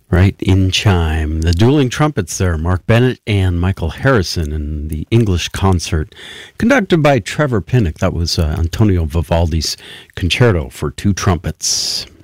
Right, in chime. The dueling trumpets there, Mark Bennett and Michael Harrison in the English concert, conducted by Trevor Pinnock. That was Antonio Vivaldi's Concerto for Two Trumpets.